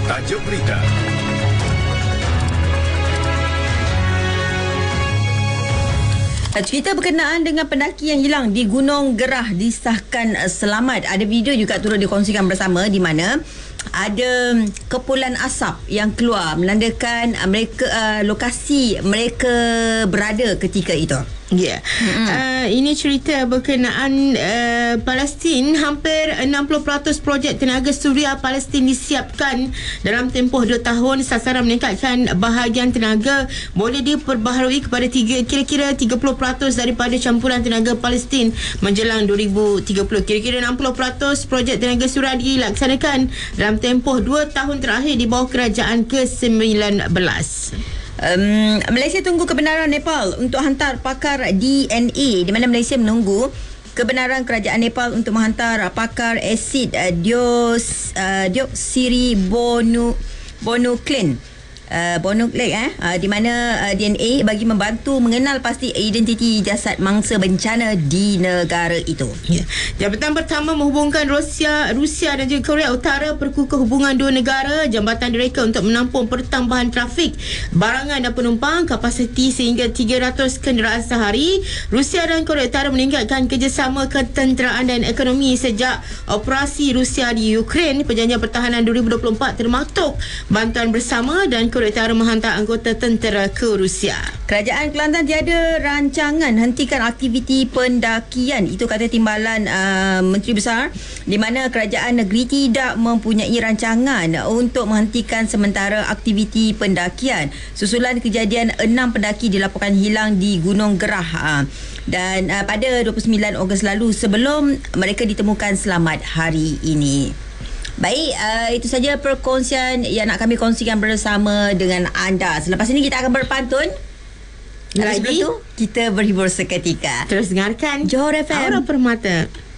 Tajuk berita. Cerita berkenaan dengan pendaki yang hilang di Gunung Gerah disahkan selamat. Ada video juga turut dikongsikan bersama di mana ada kepulan asap yang keluar menandakan mereka lokasi mereka berada ketika itu. Ya. Ini cerita berkenaan Palestin. Hampir 60% projek tenaga suria Palestin disiapkan dalam tempoh 2 tahun. Sasaran meningkatkan bahagian tenaga boleh diperbaharui kepada kira-kira 30% daripada campuran tenaga Palestin menjelang 2030. Kira-kira 60% projek tenaga suria dilaksanakan dalam tempoh 2 tahun terakhir di bawah kerajaan ke-19. Malaysia tunggu kebenaran Nepal untuk hantar pakar DNA, di mana Malaysia menunggu kebenaran kerajaan Nepal untuk menghantar pakar asid deoksiribonuklein di mana DNA bagi membantu mengenal pasti identiti jasad mangsa bencana di negara itu. Ya. Jabatan pertama menghubungkan Rusia dan juga Korea Utara perkukuh hubungan dua negara. Jambatan direka untuk menampung pertambahan trafik barangan dan penumpang, kapasiti sehingga 300 kenderaan sehari. Rusia dan Korea Utara meningkatkan kerjasama ketenteraan dan ekonomi sejak operasi Rusia di Ukraine. Perjanjian pertahanan 2024 termaktub bantuan bersama dan Korea Utara menghantar anggota tentera ke Rusia. Kerajaan Kelantan tiada rancangan hentikan aktiviti pendakian. Itu kata timbalan Menteri Besar, di mana kerajaan negeri tidak mempunyai rancangan untuk menghentikan sementara aktiviti pendakian susulan kejadian 6 pendaki dilaporkan hilang di Gunung Gerah dan pada 29 Ogos lalu sebelum mereka ditemukan selamat hari ini. Baik, itu saja perkongsian yang nak kami kongsikan bersama dengan anda. Selepas ini kita akan berpantun. Lagi itu kita berhibur seketika. Terus dengarkan Johor FM, Aura Permata.